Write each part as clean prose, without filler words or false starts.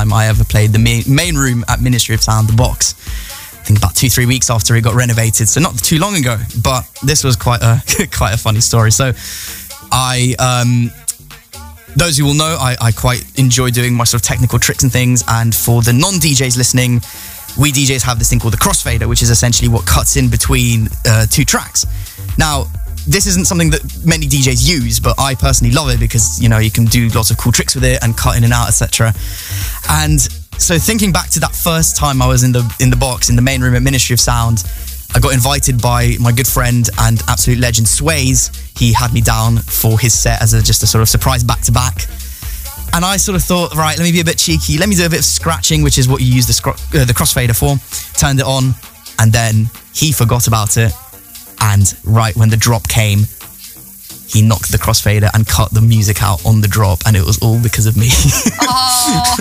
time I ever played the main room at Ministry of Sound, the box. I think about 2-3 weeks after it got renovated, so not too long ago, but this was quite a quite a funny story. So those who will know, I quite enjoy doing my sort of technical tricks and things, and for the non-DJs listening, we DJs have this thing called the crossfader, which is essentially what cuts in between two tracks. Now, this isn't something that many DJs use, but I personally love it because, you know, you can do lots of cool tricks with it and cut in and out, etc. And so thinking back to that first time I was in the box, in the main room at Ministry of Sound, I got invited by my good friend and absolute legend Sways. He had me down for his set as just a sort of surprise back-to-back. And I sort of thought, right, let me be a bit cheeky. Let me do a bit of scratching, which is what you use the crossfader for. Turned it on, and then he forgot about it. And right when the drop came, he knocked the crossfader and cut the music out on the drop, and it was all because of me. Oh.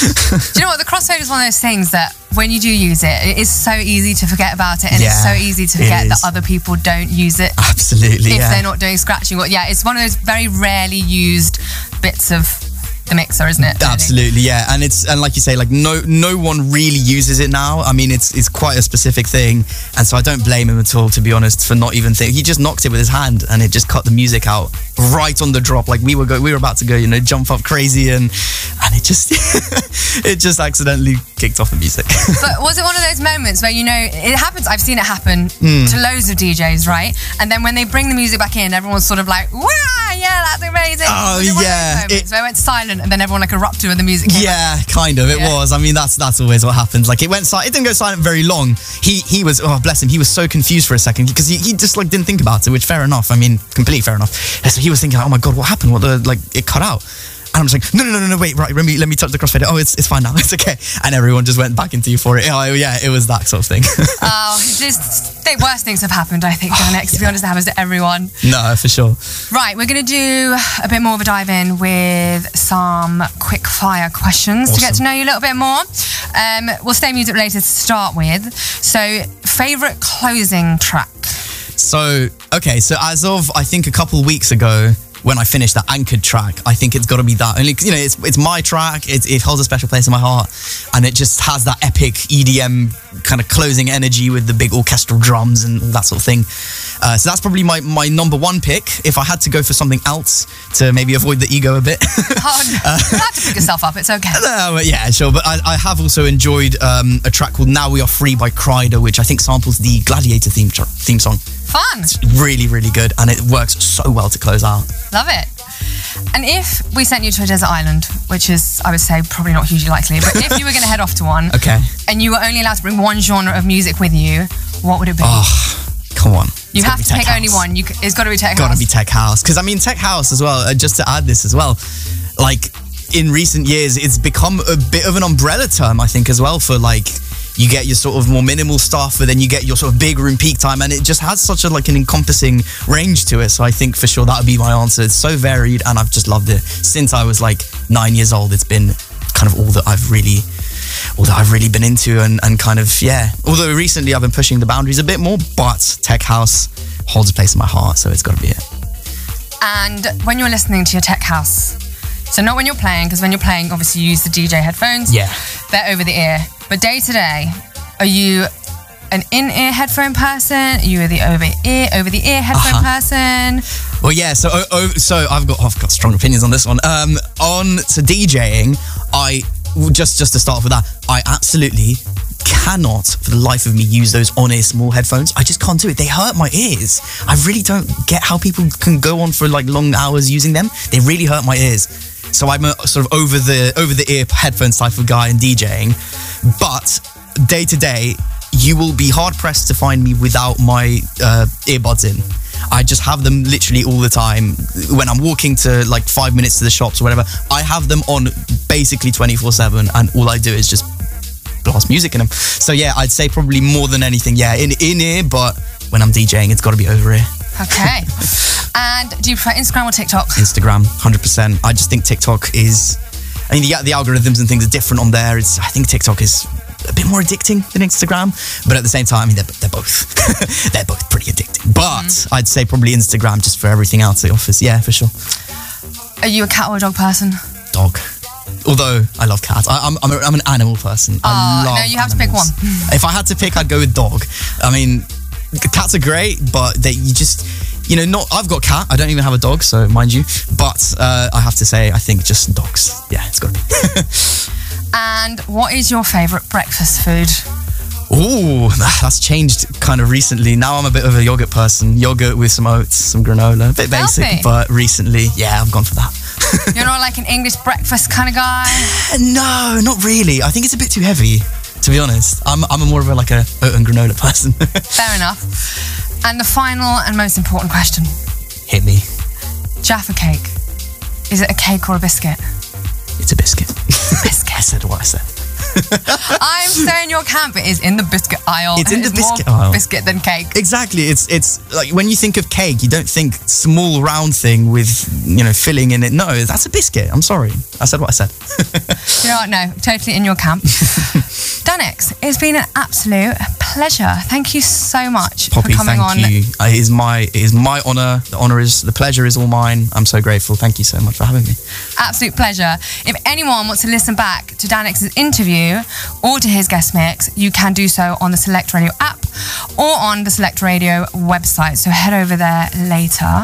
Do you know what? The crossfader is one of those things that when you do use it, it is so easy to forget about it, and it's so easy to forget that other people don't use it. Absolutely, if they're not doing scratching. Well, yeah, it's one of those very rarely used bits of the mixer, isn't it? Really? Absolutely, yeah. And like you say, like no one really uses it now. I mean, it's quite a specific thing, and so I don't blame him at all, to be honest, for not even thinking. He just knocked it with his hand, and it just cut the music out right on the drop. Like we were about to go, you know, jump up crazy, and it just it just accidentally kicked off the music. But was it one of those moments where, you know, it happens? I've seen it happen to loads of DJs, right? And then when they bring the music back in, everyone's sort of like, "Wow, yeah, that's amazing." Oh, was it one yeah. of those moments where it went silent, and then everyone like erupted when the music came Yeah, kind of. It was. I mean, that's always what happens. Like it went silent. It didn't go silent very long. He was, oh bless him, he was so confused for a second because he just like didn't think about it, which fair enough. I mean, completely fair enough. So he was thinking, oh my god, what happened? It cut out. And I'm just like, no, wait, right, let me touch the crossfader. Oh, it's fine now, it's okay. And everyone just went back into euphoria. Oh, yeah, it was that sort of thing. Oh, the worst things have happened, I think, Janex. To be honest, it happens to everyone. No, for sure. Right, we're going to do a bit more of a dive in with some quick fire questions to get to know you a little bit more. We'll stay music related to start with. So, favourite closing track? So, okay, so as of, I think a couple weeks ago, when I finished that Anchored track, I think it's got to be that. Only, you know, it's my track, it holds a special place in my heart, and it just has that epic EDM kind of closing energy with the big orchestral drums and that sort of thing. So that's probably my number one pick. If I had to go for something else to maybe avoid the ego a bit. Oh, you have to pick yourself up, it's okay. Yeah, sure. But I have also enjoyed a track called Now We Are Free by Kryder, which I think samples the Gladiator theme song. Fun. It's really, really good, and it works so well to close out. Love it. And if we sent you to a desert island, which is, I would say, probably not hugely likely, but if you were going to head off to one, and you were only allowed to bring one genre of music with you, what would it be? Oh, come on. You have to pick only one. It's got to be tech house. Got to be tech house. Because, I mean, tech house as well, just to add this as well, like, in recent years, it's become a bit of an umbrella term, I think, as well, for, like, you get your sort of more minimal stuff, but then you get your sort of big room peak time, and it just has such an encompassing range to it. So I think for sure that would be my answer. It's so varied, and I've just loved it since I was like 9 years old. It's been kind of all that I've really been into, and kind of, yeah. Although recently I've been pushing the boundaries a bit more, but tech house holds a place in my heart, so it's got to be it. And when you're listening to your tech house, so not when you're playing, because when you're playing, obviously you use the DJ headphones. Yeah. They're over the ear. But day to day, are you an in-ear headphone person? Are you the over-the-ear headphone person? Well, yeah. So I've got strong opinions on this one. So DJing, just to start off with that, I absolutely cannot for the life of me use those on-ear small headphones. I just can't do it. They hurt my ears. I really don't get how people can go on for like long hours using them. They really hurt my ears. So I'm a sort of over the ear headphones type of guy in DJing. But day to day, you will be hard pressed to find me without my earbuds in. I just have them literally all the time. When I'm walking to like 5 minutes to the shops or whatever, I have them on basically 24/7, and all I do is just blast music in them. So yeah, I'd say probably more than anything, yeah, in ear, but when I'm DJing, it's got to be over ear. Okay. And do you prefer Instagram or TikTok? Instagram, 100%. I just think TikTok is, I mean, the algorithms and things are different on there. I think TikTok is a bit more addicting than Instagram, but at the same time, I mean, they're both they're both pretty addicting. But I'd say probably Instagram just for everything else it offers. Yeah, for sure. Are you a cat or a dog person? Dog. Although I love cats. I'm an animal person. I love no, you have animals. to pick one. If I had to pick, I'd go with dog. I mean, cats are great, but I've got a cat. I don't even have a dog, so mind you. But I have to say, I think just dogs. Yeah, it's got to be. And what is your favourite breakfast food? Ooh, that's changed kind of recently. Now I'm a bit of a yogurt person. Yogurt with some oats, some granola. A bit basic, Healthy. but recently, yeah, I've gone for that. You're not like an English breakfast kind of guy? No, not really. I think it's a bit too heavy, to be honest. I'm more of a oat and granola person. Fair enough. And the final and most important question. Hit me. Jaffa cake. Is it a cake or a biscuit? It's a biscuit. Biscuit. I said what I said. I'm so in your camp. It is in the biscuit aisle. It's in the biscuit more aisle. Biscuit than cake. Exactly. It's like when you think of cake, you don't think small round thing with filling in it. No, that's a biscuit. I'm sorry. I said what I said. You know what? No, totally in your camp. Danix, it's been an absolute pleasure. Thank you so much Poppy, for coming on. thank you. It is my honour. The pleasure is all mine. I'm so grateful. Thank you so much for having me. Absolute pleasure. If anyone wants to listen back to Danix's interview or to his guest mix, you can do so on the Select Radio app or on the Select Radio website. So head over there later.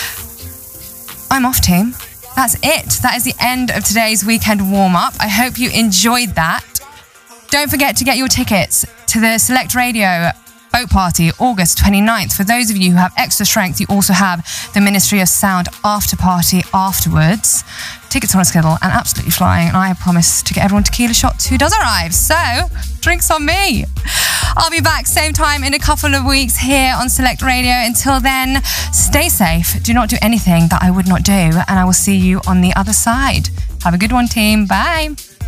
I'm off, team. That's it. That is the end of today's weekend warm-up. I hope you enjoyed that. Don't forget to get your tickets to the Select Radio Boat Party, August 29th. For those of you who have extra strength, you also have the Ministry of Sound after party afterwards. Tickets on a schedule and absolutely flying. And I promise to get everyone tequila shots who does arrive. So, drinks on me. I'll be back same time in a couple of weeks here on Select Radio. Until then, stay safe. Do not do anything that I would not do. And I will see you on the other side. Have a good one, team. Bye.